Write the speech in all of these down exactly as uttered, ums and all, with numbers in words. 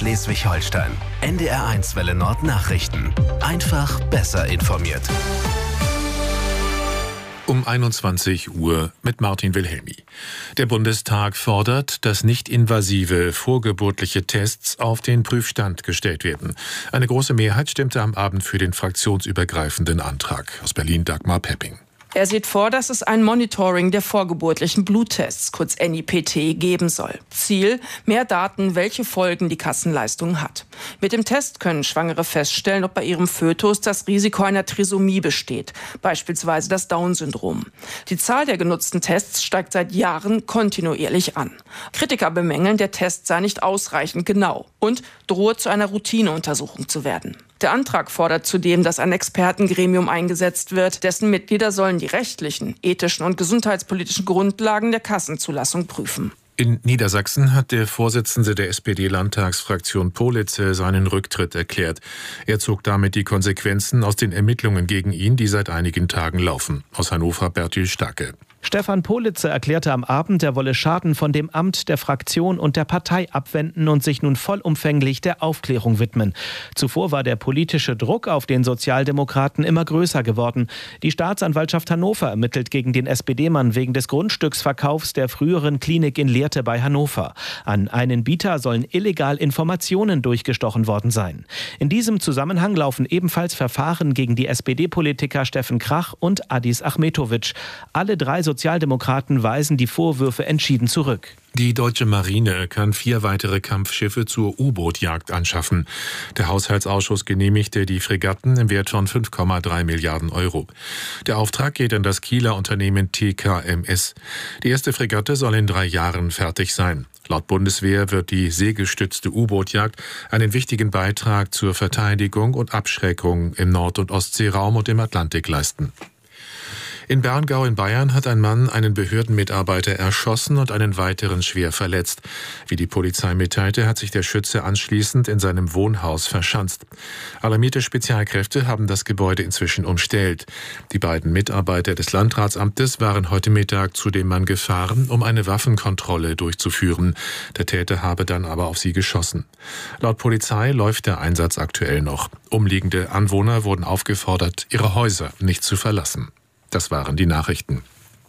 Schleswig-Holstein. N D R eins Welle Nord Nachrichten. Einfach besser informiert. Um einundzwanzig Uhr mit Martin Wilhelmi. Der Bundestag fordert, dass nicht-invasive vorgeburtliche Tests auf den Prüfstand gestellt werden. Eine große Mehrheit stimmte am Abend für den fraktionsübergreifenden Antrag. Aus Berlin Dagmar Pepping. Er sieht vor, dass es ein Monitoring der vorgeburtlichen Bluttests, kurz N I P T, geben soll. Ziel: mehr Daten, welche Folgen die Kassenleistung hat. Mit dem Test können Schwangere feststellen, ob bei ihrem Fötus das Risiko einer Trisomie besteht, beispielsweise das Down-Syndrom. Die Zahl der genutzten Tests steigt seit Jahren kontinuierlich an. Kritiker bemängeln, der Test sei nicht ausreichend genau und drohe zu einer Routineuntersuchung zu werden. Der Antrag fordert zudem, dass ein Expertengremium eingesetzt wird, dessen Mitglieder sollen die rechtlichen, ethischen und gesundheitspolitischen Grundlagen der Kassenzulassung prüfen. In Niedersachsen hat der Vorsitzende der S P D-Landtagsfraktion Politze seinen Rücktritt erklärt. Er zog damit die Konsequenzen aus den Ermittlungen gegen ihn, die seit einigen Tagen laufen. Aus Hannover Bertil Starke. Stefan Politze erklärte am Abend, er wolle Schaden von dem Amt, der Fraktion und der Partei abwenden und sich nun vollumfänglich der Aufklärung widmen. Zuvor war der politische Druck auf den Sozialdemokraten immer größer geworden. Die Staatsanwaltschaft Hannover ermittelt gegen den S P D-Mann wegen des Grundstücksverkaufs der früheren Klinik in Lehrte bei Hannover. An einen Bieter sollen illegal Informationen durchgestochen worden sein. In diesem Zusammenhang laufen ebenfalls Verfahren gegen die S P D-Politiker Steffen Krach und Adis Achmetovic. Alle drei Sozialdemokraten weisen die Vorwürfe entschieden zurück. Die deutsche Marine kann vier weitere Kampfschiffe zur U-Boot-Jagd anschaffen. Der Haushaltsausschuss genehmigte die Fregatten im Wert von fünf Komma drei Milliarden Euro. Der Auftrag geht an das Kieler Unternehmen T K M S. Die erste Fregatte soll in drei Jahren fertig sein. Laut Bundeswehr wird die seegestützte U-Boot-Jagd einen wichtigen Beitrag zur Verteidigung und Abschreckung im Nord- und Ostseeraum und im Atlantik leisten. In Berngau in Bayern hat ein Mann einen Behördenmitarbeiter erschossen und einen weiteren schwer verletzt. Wie die Polizei mitteilte, hat sich der Schütze anschließend in seinem Wohnhaus verschanzt. Alarmierte Spezialkräfte haben das Gebäude inzwischen umstellt. Die beiden Mitarbeiter des Landratsamtes waren heute Mittag zu dem Mann gefahren, um eine Waffenkontrolle durchzuführen. Der Täter habe dann aber auf sie geschossen. Laut Polizei läuft der Einsatz aktuell noch. Umliegende Anwohner wurden aufgefordert, ihre Häuser nicht zu verlassen. Das waren die Nachrichten.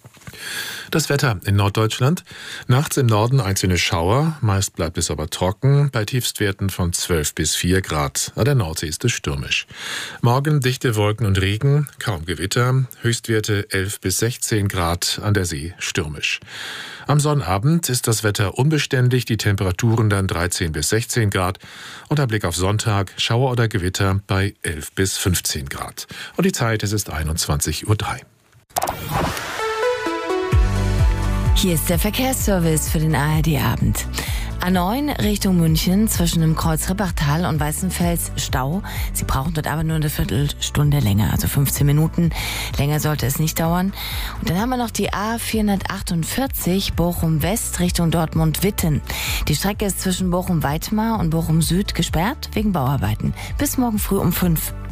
Das Wetter in Norddeutschland. Nachts im Norden einzelne Schauer, meist bleibt es aber trocken, bei Tiefstwerten von zwölf bis vier Grad. An der Nordsee ist es stürmisch. Morgen dichte Wolken und Regen, kaum Gewitter, Höchstwerte elf bis sechzehn Grad, an der See stürmisch. Am Sonnabend ist das Wetter unbeständig, die Temperaturen dann dreizehn bis sechzehn Grad und der Blick auf Sonntag, Schauer oder Gewitter bei elf bis fünfzehn Grad. Und die Zeit, es ist einundzwanzig Uhr drei. Hier ist der Verkehrsservice für den A R D-Abend. A neun Richtung München zwischen dem Kreuz Rippachtal und Weißenfels Stau. Sie brauchen dort aber nur eine Viertelstunde länger, also fünfzehn Minuten. Länger sollte es nicht dauern. Und dann haben wir noch die A vierhundertachtundvierzig Bochum West Richtung Dortmund-Witten. Die Strecke ist zwischen Bochum-Weitmar und Bochum Süd gesperrt wegen Bauarbeiten. Bis morgen früh um fünf.